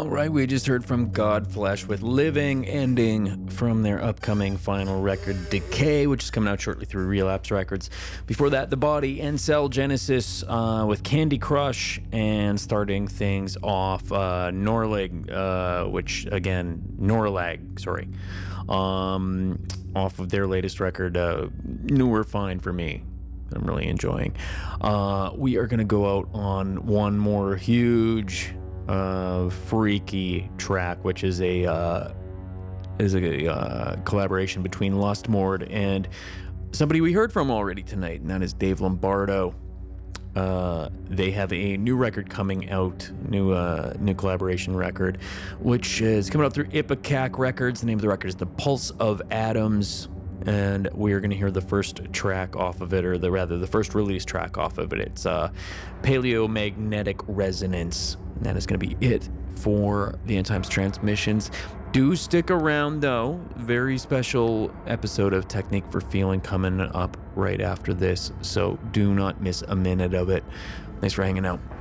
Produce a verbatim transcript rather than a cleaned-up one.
All right, we just heard from Godflesh with Living Ending from their upcoming final record, Decay, which is coming out shortly through Relapse Records. Before that, The Body and Cell Genesis uh, with Candy Crush, and starting things off, uh, Norlag, uh, which, again, Norlag, sorry, um, off of their latest record, uh, Newer Fine for me. I'm really enjoying. Uh, we are going to go out on one more huge... Uh, freaky track, which is a uh, is a uh, collaboration between Lustmord and somebody we heard from already tonight, and that is Dave Lombardo. Uh, they have a new record coming out, new uh, new collaboration record, which is coming out through Ipecac Records. The name of the record is The Pulse of Atoms, and we are going to hear the first track off of it, or the rather the first release track off of it. It's uh, Paleomagnetic Resonance. And that is going to be it for the End Times Transmissions. Do stick around, though. Very special episode of Technique for Feeling coming up right after this, so do not miss a minute of it. Thanks for hanging out.